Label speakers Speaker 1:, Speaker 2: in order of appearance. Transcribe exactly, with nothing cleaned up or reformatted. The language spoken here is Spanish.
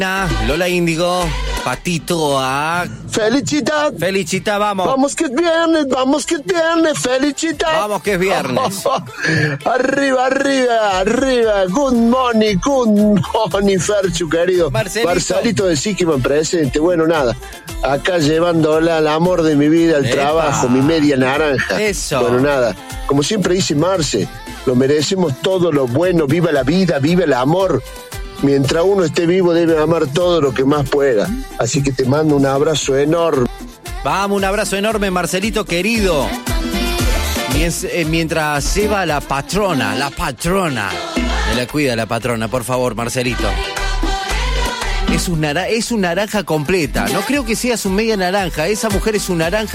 Speaker 1: Lola Índigo, Patito a...
Speaker 2: Felicidad.
Speaker 1: Felicita, vamos.
Speaker 2: Vamos que es viernes, vamos que es viernes, felicidad.
Speaker 1: Vamos que es viernes.
Speaker 2: Arriba, arriba, arriba. Good morning, good morning, Ferchu, querido.
Speaker 1: Marcelito.
Speaker 2: Marcelito de Siquiman presente. Bueno, nada, acá llevándola al amor de mi vida, al
Speaker 1: Epa.
Speaker 2: trabajo, mi media naranja.
Speaker 1: Eso.
Speaker 2: Bueno, nada, como siempre dice Marce, lo merecemos todo lo bueno, viva la vida, viva el amor. Mientras uno esté vivo debe amar todo lo que más pueda. Así que te mando un abrazo enorme.
Speaker 1: Vamos, un abrazo enorme, Marcelito querido. Mientras lleva la patrona, la patrona. Me la cuida la patrona, por favor, Marcelito. Es un, nara- es un naranja completa. No creo que sea su media naranja. Esa mujer es un naranja.